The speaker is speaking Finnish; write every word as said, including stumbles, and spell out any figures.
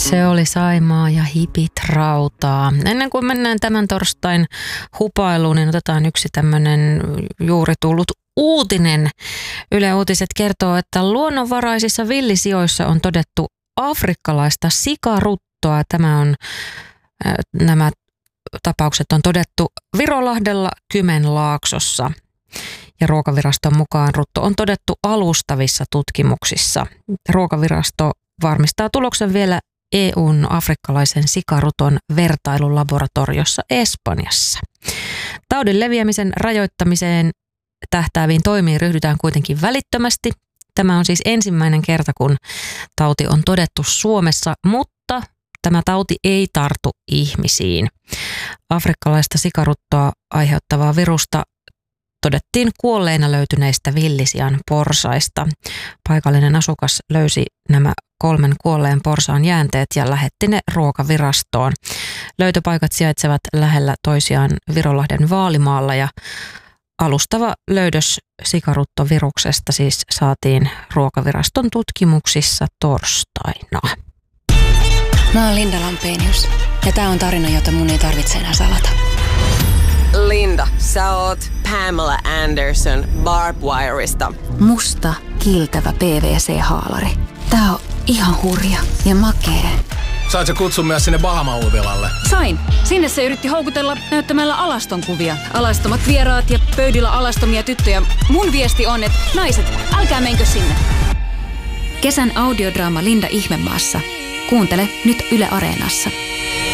Se oli Saimaa ja hipit rautaa. Ennen kuin mennään tämän torstain hupailuun, niin otetaan yksi tämmöinen juuri tullut uutinen. Yle Uutiset kertoo, että luonnonvaraisissa villisijoissa on todettu afrikkalaista sikaruttoa. Tämä on, nämä tapaukset on todettu Virolahdella Kymenlaaksossa. Ja Ruokaviraston mukaan rutto on todettu alustavissa tutkimuksissa. Ruokavirasto varmistaa tuloksen vielä E U:n afrikkalaisen sikaruton vertailulaboratoriossa Espanjassa. Taudin leviämisen rajoittamiseen tähtääviin toimiin ryhdytään kuitenkin välittömästi. Tämä on siis ensimmäinen kerta, kun tauti on todettu Suomessa, mutta tämä tauti ei tartu ihmisiin. Afrikkalaista sikaruttoa aiheuttavaa virusta todettiin kuolleina löytyneistä villisian porsaista. Paikallinen asukas löysi nämä kolmen kuolleen porsaan jäänteet ja lähetti ne Ruokavirastoon. Löytöpaikat sijaitsevat lähellä toisiaan Virolahden Vaalimaalla ja alustava löydös sikaruttoviruksesta siis saatiin Ruokaviraston tutkimuksissa torstaina. Mä oon Linda Lampenius ja tää on tarina, jota mun ei tarvitse enää salata. Linda, sä oot Pamela Anderson Barbwireista. Musta, kiiltävä P V C-haalari. Tää on ihan hurja ja makee. Sait sä kutsun myös sinne Bahama-uutilalle? Sain. Sinne se yritti houkutella näyttämällä alaston kuvia. Alastomat vieraat ja pöydillä alastomia tyttöjä. Mun viesti on, että naiset, älkää menkö sinne. Kesän audiodraama Linda Ihmemaassa. Kuuntele nyt Yle Areenassa.